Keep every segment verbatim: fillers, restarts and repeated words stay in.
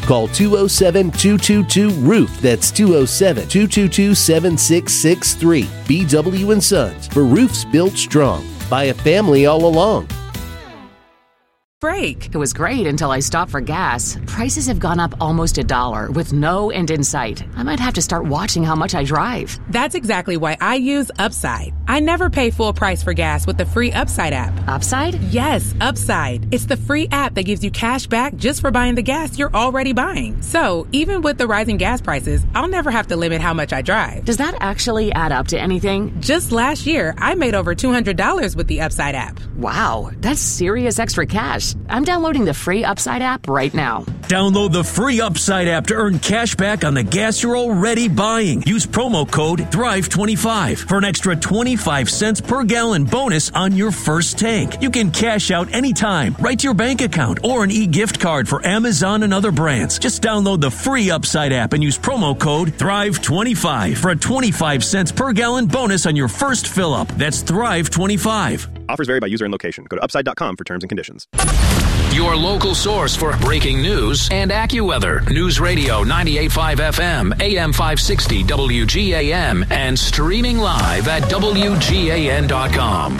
Call two oh seven, two two two, roof. That's two oh seven, two two two, seven six six three. B W and Sons, for roofs built strong by a family all along. Break. It was great until I stopped for gas. Prices have gone up almost a dollar with no end in sight. I might have to start watching how much I drive. That's exactly why I use Upside. I never pay full price for gas with the free Upside app. Upside? Yes, Upside. It's the free app that gives you cash back just for buying the gas you're already buying. So even with the rising gas prices, I'll never have to limit how much I drive. Does that actually add up to anything? Just last year, I made over two hundred dollars with the Upside app. Wow, that's serious extra cash. I'm downloading the free Upside app right now. Download the free Upside app to earn cash back on the gas you're already buying. Use promo code thrive twenty-five for an extra twenty-five cents per gallon bonus on your first tank. You can cash out anytime, right to your bank account, or an e-gift card for Amazon and other brands. Just download the free Upside app and use promo code thrive twenty-five for a twenty-five cents per gallon bonus on your first fill up. That's thrive twenty-five. Offers vary by user and location. Go to upside dot com for terms and conditions. Your local source for breaking news and AccuWeather. News Radio ninety-eight point five F M, A M five sixty W G A M, and streaming live at W G A N dot com.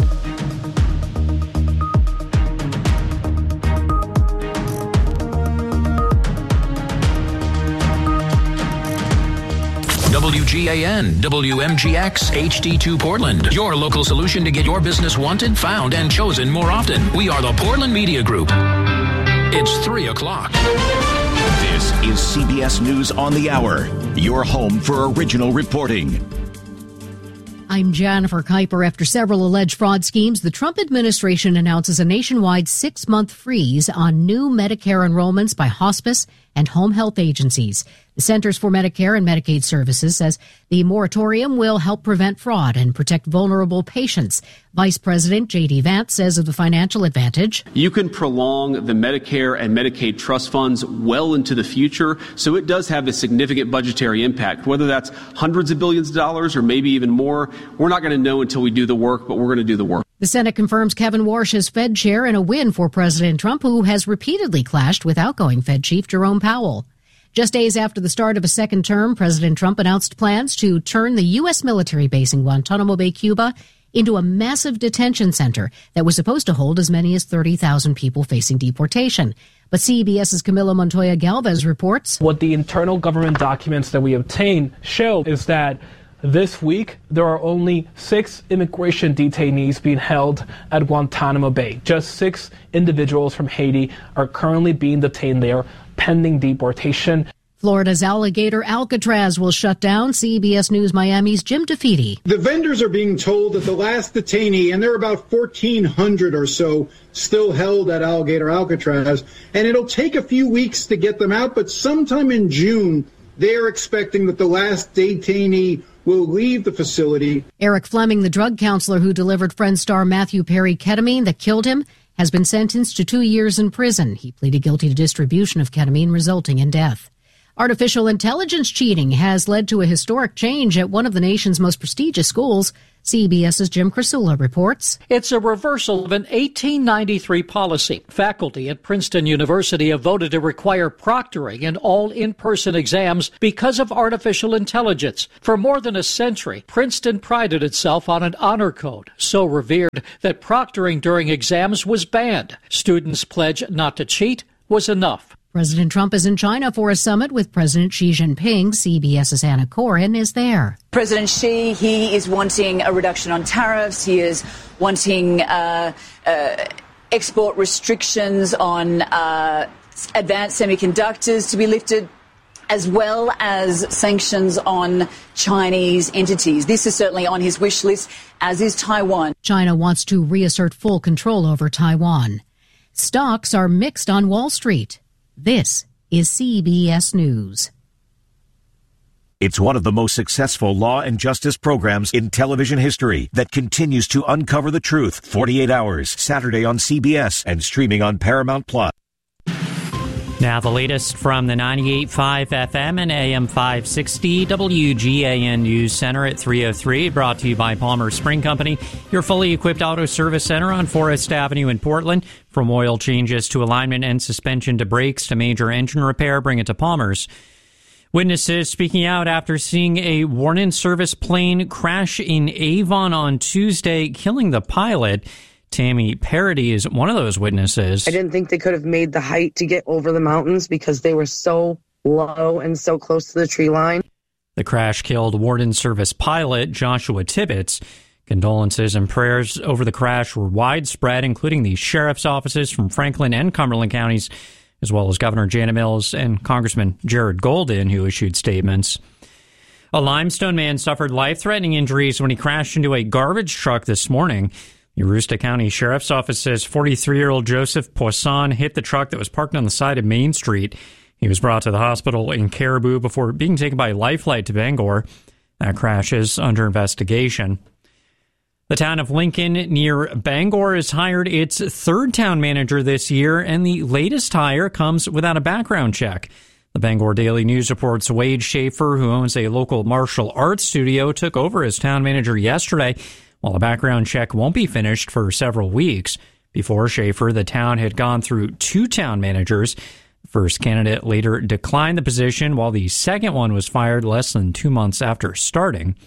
W G A N, W M G X, H D two Portland. Your local solution to get your business wanted, found, and chosen more often. We are the Portland Media Group. It's three o'clock. This is C B S News on the Hour, your home for original reporting. I'm Jennifer Kuiper. After several alleged fraud schemes, the Trump administration announces a nationwide six-month freeze on new Medicare enrollments by hospice and home health agencies. The Centers for Medicare and Medicaid Services says the moratorium will help prevent fraud and protect vulnerable patients. Vice President J D. Vance says of the financial advantage, you can prolong the Medicare and Medicaid trust funds well into the future, so it does have a significant budgetary impact. Whether that's hundreds of billions of dollars or maybe even more, we're not going to know until we do the work, but we're going to do the work. The Senate confirms Kevin Warsh as Fed chair in a win for President Trump, who has repeatedly clashed with outgoing Fed chief Jerome Powell. Just days after the start of a second term, President Trump announced plans to turn the U S military base in Guantanamo Bay, Cuba, into a massive detention center that was supposed to hold as many as thirty thousand people facing deportation. But CBS's Camilo Montoya Galvez reports, what the internal government documents that we obtained show is that this week, there are only six immigration detainees being held at Guantanamo Bay. Just six individuals from Haiti are currently being detained there pending deportation. Florida's alligator Alcatraz will shut down. C B S News Miami's Jim DeFede. The vendors are being told that the last detainee, and there are about fourteen hundred or so still held at Alligator Alcatraz, and it'll take a few weeks to get them out, but sometime in June, they're expecting that the last detainee will leave the facility. Eric Fleming, the drug counselor who delivered Friends star Matthew Perry ketamine that killed him, has been sentenced to two years in prison. He pleaded guilty to distribution of ketamine resulting in death. Artificial intelligence cheating has led to a historic change at one of the nation's most prestigious schools. CBS's Jim Krasula reports. It's a reversal of an eighteen ninety-three policy. Faculty at Princeton University have voted to require proctoring in all in-person exams because of artificial intelligence. For more than a century, Princeton prided itself on an honor code so revered that proctoring during exams was banned. Students' pledge not to cheat was enough. President Trump is in China for a summit with President Xi Jinping. CBS's Anna Corin is there. President Xi, he is wanting a reduction on tariffs. He is wanting uh, uh, export restrictions on uh, advanced semiconductors to be lifted, as well as sanctions on Chinese entities. This is certainly on his wish list, as is Taiwan. China wants to reassert full control over Taiwan. Stocks are mixed on Wall Street. This is C B S News. It's one of the most successful law and justice programs in television history that continues to uncover the truth. forty-eight hours, Saturday on C B S and streaming on Paramount Plus. Now the latest from the ninety-eight point five F M and A M five sixty W G A N News Center at three oh three, brought to you by Palmer Spring Company, your fully equipped auto service center on Forest Avenue in Portland. From oil changes to alignment and suspension to brakes to major engine repair, bring it to Palmer's. Witnesses speaking out after seeing a Warren service plane crash in Avon on Tuesday, killing the pilot. Tammy Parody is one of those witnesses. I didn't think they could have made the height to get over the mountains because they were so low and so close to the tree line. The crash killed Warden Service pilot Joshua Tibbetts. Condolences and prayers over the crash were widespread, including the sheriff's offices from Franklin and Cumberland counties, as well as Governor Janet Mills and Congressman Jared Golden, who issued statements. A Limestone man suffered life-threatening injuries when he crashed into a garbage truck this morning. The Aroostook County Sheriff's Office says forty-three-year-old Joseph Poisson hit the truck that was parked on the side of Main Street. He was brought to the hospital in Caribou before being taken by Lifelight to Bangor. That crash is under investigation. The town of Lincoln near Bangor has hired its third town manager this year, and the latest hire comes without a background check. The Bangor Daily News reports Wade Schaefer, who owns a local martial arts studio, took over as town manager yesterday, while a background check won't be finished for several weeks. Before Schaefer, the town had gone through two town managers. The first candidate later declined the position, while the second one was fired less than two months after starting.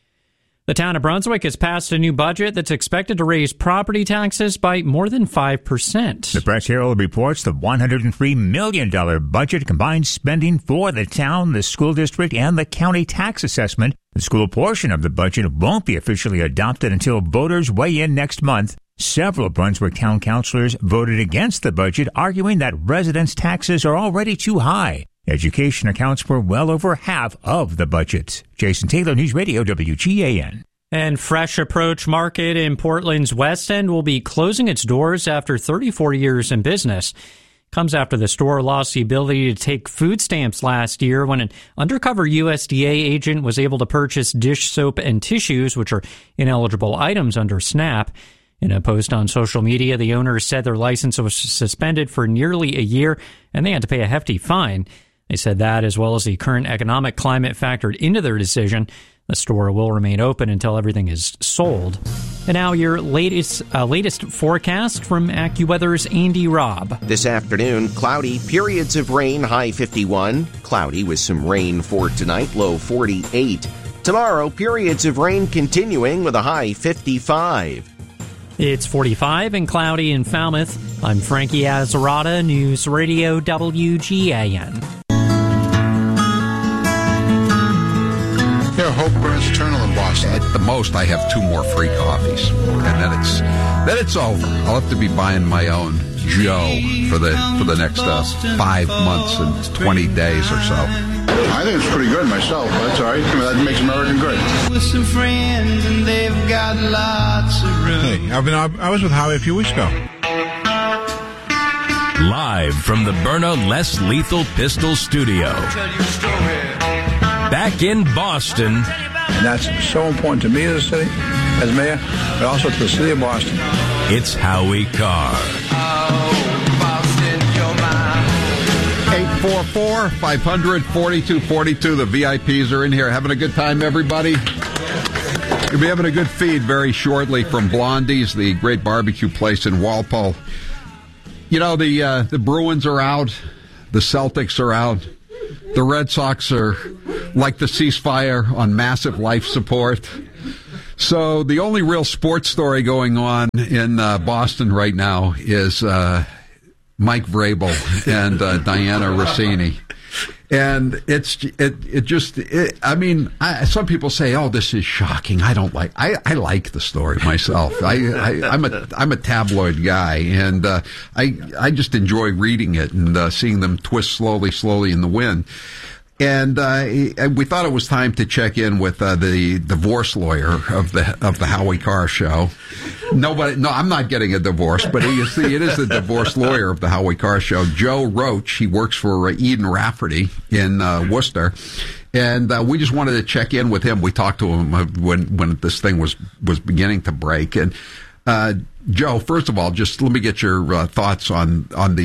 The town of Brunswick has passed a new budget that's expected to raise property taxes by more than five percent. The Press Herald reports the one hundred three million dollars budget combines spending for the town, the school district, and the county tax assessment. The school portion of the budget won't be officially adopted until voters weigh in next month. Several Brunswick town councilors voted against the budget, arguing that residents' taxes are already too high. Education accounts for well over half of the budget. Jason Taylor, News Radio, W G A N. And Fresh Approach Market in Portland's West End will be closing its doors after thirty-four years in business. Comes after the store lost the ability to take food stamps last year when an undercover U S D A agent was able to purchase dish soap and tissues, which are ineligible items under SNAP. In a post on social media, the owners said their license was suspended for nearly a year and they had to pay a hefty fine. They said that, as well as the current economic climate, factored into their decision. The store will remain open until everything is sold. And now your latest uh, latest forecast from AccuWeather's Andy Robb. This afternoon, cloudy, periods of rain, high fifty-one. Cloudy with some rain for tonight, low forty-eight. Tomorrow, periods of rain continuing with a high fifty-five. It's forty-five and cloudy in Falmouth. I'm Frankie Azzarata, News Radio W G A N. Yeah, hope burns eternal in Boston. At the most, I have two more free coffees, and then it's then it's over. I'll have to be buying my own Joe for the for the next uh, five months and twenty days or so. I think it's pretty good myself. But that's all right. I mean, that makes American great. With some friends, and they've got lots of room. Hey, I've been I was with Howie a few weeks ago. Live from the Byrna Less Lethal Pistol Studio. Back in Boston. And that's so important to me as a city, as mayor, but also to the city of Boston. It's Howie Carr. eight four four, five hundred, forty-two forty-two. The V I Ps are in here. Having a good time, everybody? You'll be having a good feed very shortly from Blondie's, the great barbecue place in Walpole. You know, the uh, the Bruins are out. The Celtics are out. The Red Sox are like the ceasefire on massive life support. So the only real sports story going on in uh, Boston right now is uh, Mike Vrabel and uh, Diana Rossini. And it's it it just it, I mean I, some people say, oh, this is shocking. I don't like I, I like the story myself. I, I I'm a I'm a tabloid guy, and uh, I I just enjoy reading it and uh, seeing them twist slowly slowly in the wind. And uh, we thought it was time to check in with uh, the divorce lawyer of the of the Howie Carr Show. Nobody, no, I'm not getting a divorce, but you see, it is the divorce lawyer of the Howie Carr Show, Joe Roach. He works for uh, Eden Rafferty in uh, Worcester, and uh, we just wanted to check in with him. We talked to him uh, when when this thing was was beginning to break. And uh, Joe, first of all, just let me get your uh, thoughts on on the.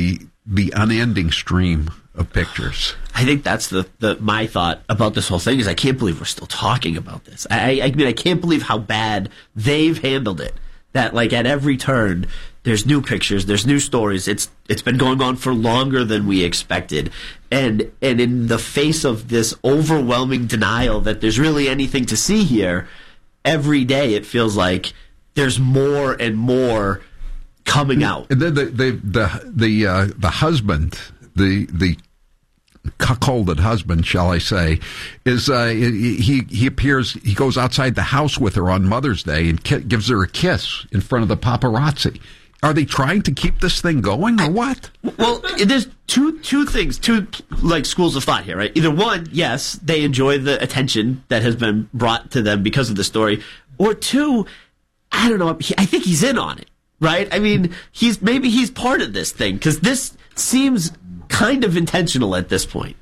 the unending stream of pictures. I think that's the, the my thought about this whole thing is I can't believe we're still talking about this. I, I mean, I can't believe how bad they've handled it. That, like, at every turn, there's new pictures, there's new stories. It's it's been going on for longer than we expected. And and in the face of this overwhelming denial that there's really anything to see here, every day it feels like there's more and more coming out. And then the the the the, uh, the husband, the the cuckolded husband, shall I say, is uh, he he appears he goes outside the house with her on Mother's Day and ki- gives her a kiss in front of the paparazzi. Are they trying to keep this thing going, or what? Well, there's two two things, two like schools of thought here, right? Either one, yes, they enjoy the attention that has been brought to them because of the story, or two, I don't know. I think he's in on it, right? I mean, he's maybe he's part of this thing because this seems kind of intentional at this point.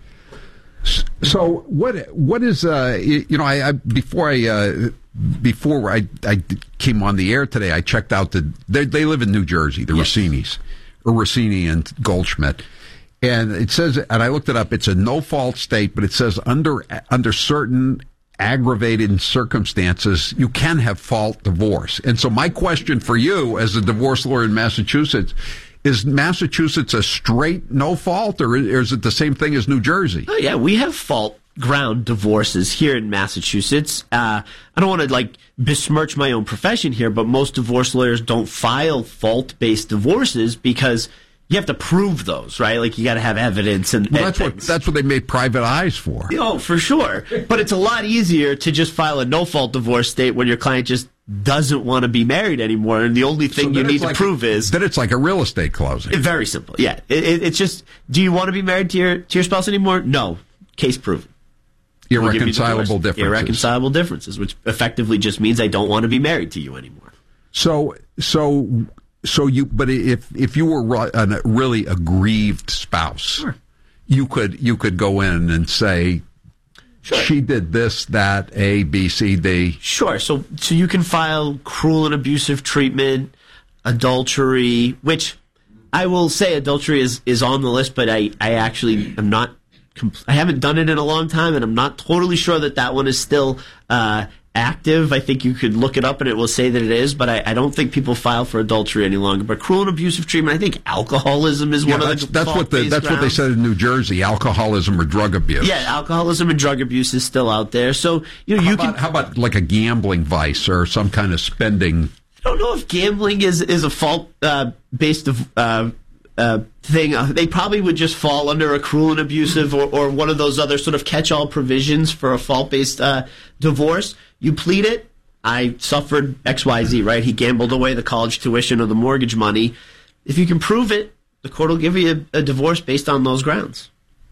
So what? What is? Uh, you know, I, I before I uh, before I, I came on the air today, I checked out the. They, they live in New Jersey, the yes. Rossinis, or Rossini and Goldschmidt, and it says, and I looked it up. It's a no-fault state, but it says under under certain aggravated circumstances, you can have fault divorce. And so, my question for you, as a divorce lawyer in Massachusetts. Is Massachusetts a straight no fault, or is it the same thing as New Jersey? Oh, yeah, we have fault ground divorces here in Massachusetts. Uh, I don't want to like besmirch my own profession here, but most divorce lawyers don't file fault-based divorces because you have to prove those, right? Like you got to have evidence and, well, and that's what that's what they made private eyes for. Oh, for sure. But it's a lot easier to just file a no-fault divorce state when your client just doesn't want to be married anymore, and the only thing so you need like, to prove is that it's like a real estate closing. Very simple, yeah. It, it, it's just, do you want to be married to your to your spouse anymore? No. Case proven. Irreconcilable differences. Irreconcilable differences, which effectively just means I don't want to be married to you anymore. So, so, so you. But if if you were a really aggrieved spouse, sure. you could you could go in and say. Sure. She did this, that, A, B, C, D. Sure. So, so you can file cruel and abusive treatment, adultery, which I will say adultery is, is on the list, but I, I actually am not, compl- I haven't done it in a long time, and I'm not totally sure that that one is still uh, active. I think you could look it up and it will say that it is, but I, I don't think people file for adultery any longer. But cruel and abusive treatment, I think alcoholism is yeah, one that's, of the that's what the, That's grounds. what they said in New Jersey, alcoholism or drug abuse. Yeah, alcoholism and drug abuse is still out there. So, you know, how you about, can... How about like a gambling vice or some kind of spending? I don't know if gambling is, is a fault-based uh, uh, uh, thing. Uh, they probably would just fall under a cruel and abusive or, or one of those other sort of catch-all provisions for a fault-based uh, divorce. You plead it. I suffered X Y Z, right? He gambled away the college tuition or the mortgage money. If you can prove it, the court will give you a, a divorce based on those grounds.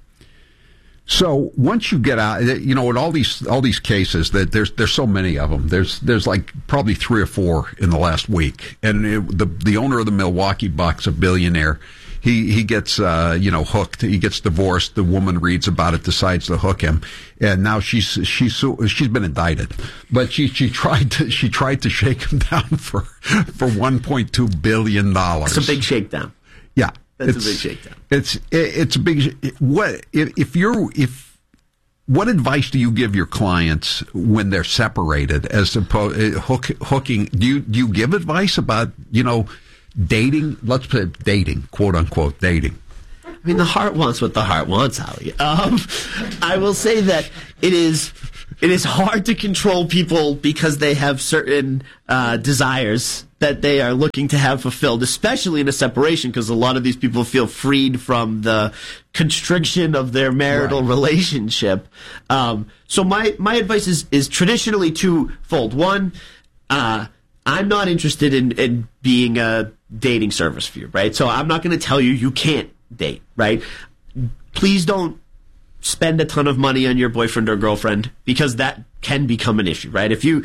So once you get out, you know, in all these all these cases, that there's there's so many of them. There's there's like probably three or four in the last week, and it, the the owner of the Milwaukee Bucks, a billionaire. He he gets uh, you know hooked. He gets divorced. The woman reads about it, decides to hook him, and now she's she's she's been indicted. But she she tried to she tried to shake him down for for one point two billion dollars. It's a big shakedown. Yeah, that's a big shakedown. It's it's a big what if if you're if. What advice do you give your clients when they're separated? As opposed hook hooking, do you do you give advice about you know? Dating, let's put it dating, quote unquote, dating. I mean, the heart wants what the heart wants, Howie. Um, I will say that it is it is hard to control people because they have certain uh, desires that they are looking to have fulfilled, especially in a separation, because a lot of these people feel freed from the constriction of their marital right. relationship. Um, so my, my advice is, is traditionally twofold. One, uh, I'm not interested in, in being a dating service for you, right? So I'm not going to tell you you can't date, right? Please don't spend a ton of money on your boyfriend or girlfriend because that can become an issue, right? If you